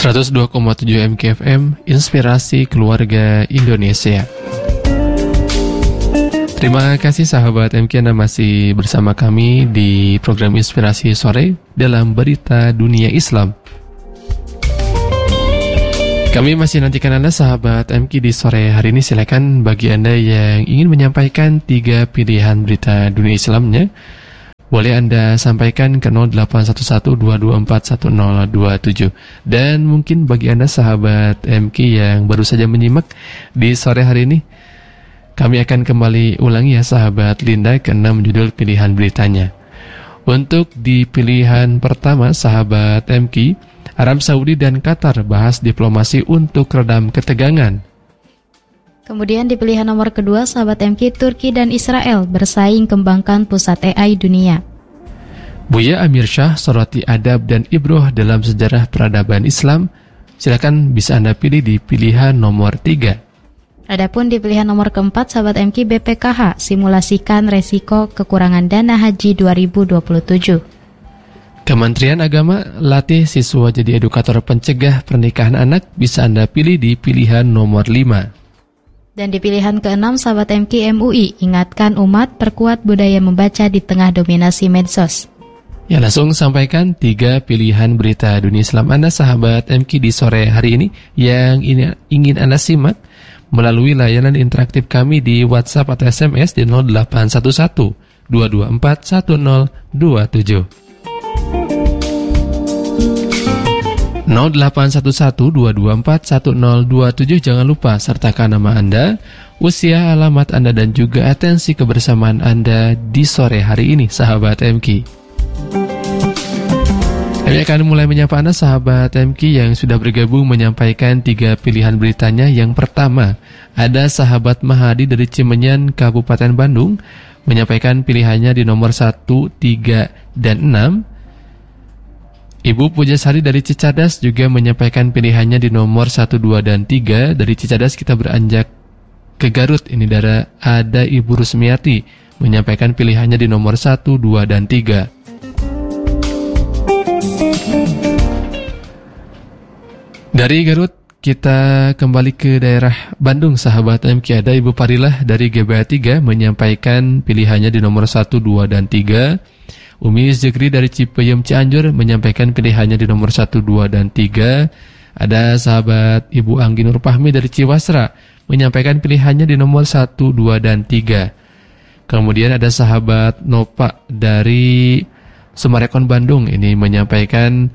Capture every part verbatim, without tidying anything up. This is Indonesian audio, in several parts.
seratus dua koma tujuh M K F M, Inspirasi Keluarga Indonesia. Terima kasih sahabat M K, Anda masih bersama kami di program Inspirasi Sore dalam Berita Dunia Islam. Kami masih nantikan Anda sahabat M K di sore hari ini. Silakan bagi Anda yang ingin menyampaikan tiga pilihan berita dunia Islamnya, boleh Anda sampaikan ke nol delapan satu satu dua dua empat satu nol dua tujuh. Dan mungkin bagi Anda sahabat M K yang baru saja menyimak di sore hari ini, kami akan kembali ulangi ya sahabat Linda ke enam judul pilihan beritanya. Untuk di pilihan pertama sahabat M K, Arab Saudi dan Qatar bahas diplomasi untuk redam ketegangan. Kemudian di pilihan nomor kedua, sahabat M K, Turki dan Israel bersaing kembangkan pusat A I dunia. Buya Amir Shah soroti adab dan ibroh dalam sejarah peradaban Islam. Silakan bisa Anda pilih di pilihan nomor tiga. Adapun di pilihan nomor keempat, sahabat M K, B P K H simulasikan resiko kekurangan dana haji dua ribu dua puluh tujuh. Kementerian Agama latih siswa jadi edukator pencegah pernikahan anak. Bisa Anda pilih di pilihan nomor lima. Dan di pilihan keenam, sahabat M K, M U I ingatkan umat perkuat budaya membaca di tengah dominasi medsos. Ya, langsung sampaikan tiga pilihan berita dunia Islam Anda sahabat M K di sore hari ini yang ini, ingin Anda simak melalui layanan interaktif kami di WhatsApp atau S M S di nol delapan satu satu dua dua empat satu nol dua tujuh. nol delapan satu satu dua dua empat satu nol dua tujuh. Jangan lupa sertakan nama Anda, usia, alamat Anda, dan juga atensi kebersamaan Anda di sore hari ini, sahabat M K. Kami akan mulai menyapa Anda, sahabat M K, yang sudah bergabung menyampaikan tiga pilihan beritanya. Yang pertama, ada sahabat Mahadi dari Cimenyan, Kabupaten Bandung, menyampaikan pilihannya di nomor satu, tiga, dan enam. Ibu Pujasari dari Cicadas juga menyampaikan pilihannya di nomor satu, dua, dan tiga. Dari Cicadas kita beranjak ke Garut. Ini dari ada Ibu Rusmiati menyampaikan pilihannya di nomor satu, dua, dan tiga. Dari Garut kita kembali ke daerah Bandung, sahabat M K. Ada Ibu Parilah dari G B A tiga menyampaikan pilihannya di nomor satu, dua, dan tiga. Umi Zekri dari Cipeyem Cianjur menyampaikan pilihannya di nomor satu, dua, dan tiga. Ada sahabat Ibu Anggi Nur Fahmi dari Ciwasra menyampaikan pilihannya di nomor satu, dua, dan tiga. Kemudian ada sahabat Nopa dari Sumarekon Bandung, ini menyampaikan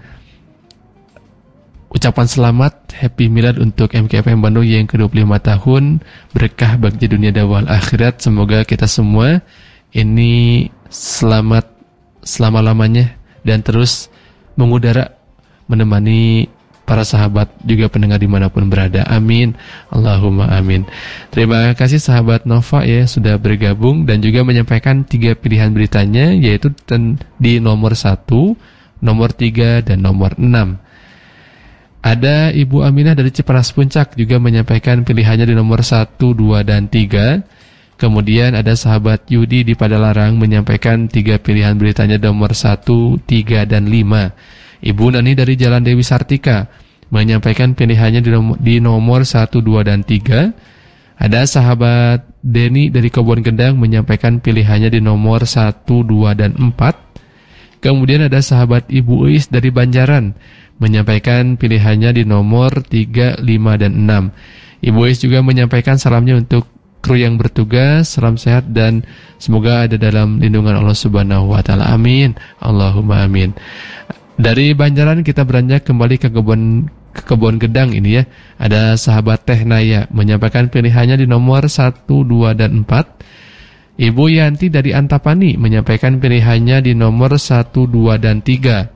ucapan selamat Happy Milad untuk M K F M Bandung yang ke dua puluh lima tahun, berkah bagi dunia dan akhirat. Semoga kita semua ini selamat selama-lamanya dan terus mengudara menemani para sahabat juga pendengar dimanapun berada. Amin, Allahumma amin. Terima kasih sahabat Nova ya sudah bergabung dan juga menyampaikan tiga pilihan beritanya, yaitu di nomor satu, nomor tiga, dan nomor enam. Ada Ibu Aminah dari Cipanas Puncak juga menyampaikan pilihannya di nomor satu, dua, dan tiga. Kemudian ada sahabat Yudi di Padalarang menyampaikan tiga pilihan beritanya nomor satu, tiga, dan lima. Ibu Nani dari Jalan Dewi Sartika menyampaikan pilihannya di nomor, di nomor satu, dua, dan tiga. Ada sahabat Denny dari Kebon Gendang menyampaikan pilihannya di nomor satu, dua, dan empat. Kemudian ada sahabat Ibu Uis dari Banjaran menyampaikan pilihannya di nomor tiga, lima, dan enam. Ibu Uis juga menyampaikan salamnya untuk kru yang bertugas, salam sehat dan semoga ada dalam lindungan Allah Subhanahu wa taala. Amin. Allahumma amin. Dari Banjaran kita beranjak kembali ke kebun ke kebun gedang ini ya. Ada sahabat Teh Naya menyampaikan pilihannya di nomor satu, dua, dan empat. Ibu Yanti dari Antapani menyampaikan pilihannya di nomor satu, dua, dan tiga.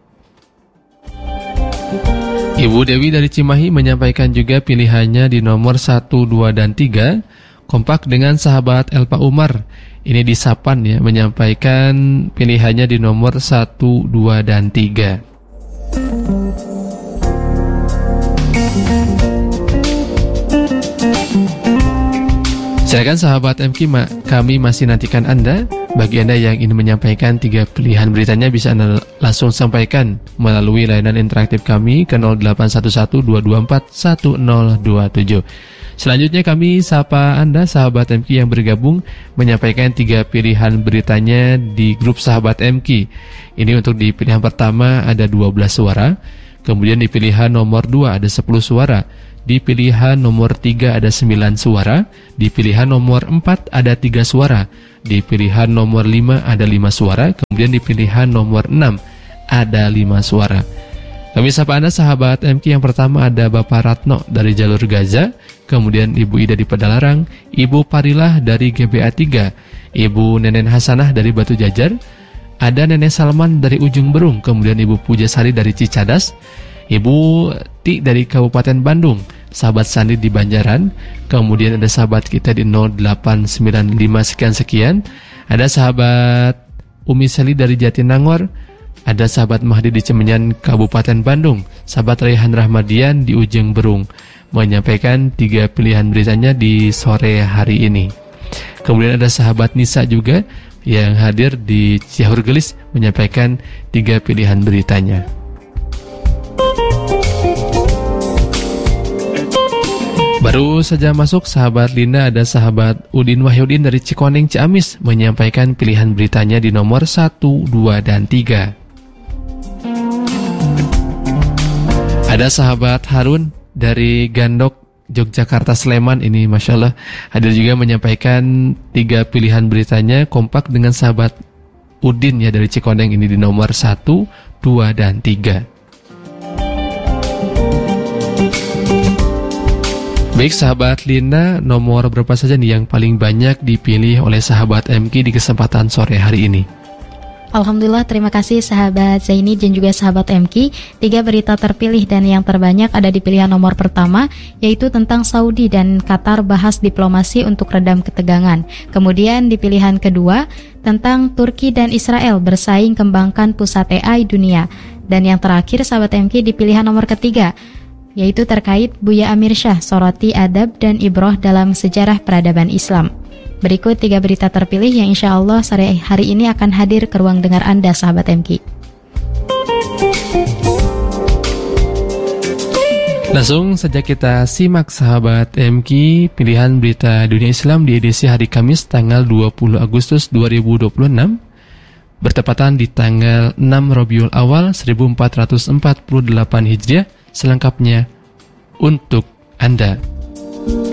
Ibu Dewi dari Cimahi menyampaikan juga pilihannya di nomor satu, dua, dan tiga. Kompak dengan sahabat Elpa Umar, ini di Sapan ya, menyampaikan pilihannya di nomor satu, dua, dan tiga. Silakan sahabat M K, kami masih nantikan Anda. Bagi Anda yang ingin menyampaikan tiga pilihan beritanya bisa Anda langsung sampaikan melalui layanan interaktif kami ke nol delapan satu satu dua dua empat satu nol dua tujuh. Selanjutnya kami sapa Anda sahabat M Q yang bergabung menyampaikan tiga pilihan beritanya di grup sahabat M Q. Ini untuk di pilihan pertama ada dua belas suara, kemudian di pilihan nomor dua ada sepuluh suara, di pilihan nomor tiga ada sembilan suara, di pilihan nomor empat ada tiga suara, di pilihan nomor lima ada lima suara, kemudian di pilihan nomor enam ada lima suara. Kami sapa Anda sahabat M Q yang pertama ada Bapak Ratno dari Jalur Gaza, kemudian Ibu Ida di Padalarang, Ibu Parilah dari G B A tiga, Ibu Nenen Hasanah dari Batu Jajar, ada Nenek Salman dari Ujung Berung, kemudian Ibu Pujasari dari Cicadas, Ibu Ti dari Kabupaten Bandung, sahabat Sandi di Banjaran, kemudian ada sahabat kita di nol delapan sembilan lima sekian-sekian, ada sahabat Umi Seli dari Jatinangor, ada sahabat Mahdi di Cemenyan Kabupaten Bandung, sahabat Raihan Rahmadian di Ujung Berung, menyampaikan tiga pilihan beritanya di sore hari ini. Kemudian ada sahabat Nisa juga yang hadir di Ciahur Gelis menyampaikan tiga pilihan beritanya. Baru saja masuk sahabat Lina, ada sahabat Udin Wahyudin dari Cikoneng Ciamis menyampaikan pilihan beritanya di nomor satu, dua, dan tiga. Ada sahabat Harun dari Gandok Yogyakarta Sleman, ini Masya Allah hadir juga menyampaikan tiga pilihan beritanya kompak dengan sahabat Udin ya dari Cikoneng, ini di nomor satu, dua, dan tiga. Baik sahabat Lina, nomor berapa saja nih yang paling banyak dipilih oleh sahabat M Q di kesempatan sore hari ini? Alhamdulillah, terima kasih sahabat Zaini dan juga sahabat M Q. Tiga berita terpilih dan yang terbanyak ada di pilihan nomor pertama, yaitu tentang Saudi dan Qatar bahas diplomasi untuk redam ketegangan. Kemudian di pilihan kedua, tentang Turki dan Israel bersaing kembangkan pusat A I dunia. Dan yang terakhir sahabat M Q di pilihan nomor ketiga, yaitu terkait Buya Amir Syah, soroti adab dan ibroh dalam sejarah peradaban Islam. Berikut tiga berita terpilih yang insya Allah sore hari ini akan hadir ke ruang dengar Anda sahabat M Q. Langsung saja kita simak sahabat M Q pilihan berita dunia Islam di edisi hari Kamis tanggal dua puluh Agustus dua ribu dua puluh enam, bertepatan di tanggal enam Rabiul Awal seribu empat ratus empat puluh delapan Hijriah. Selengkapnya untuk Anda.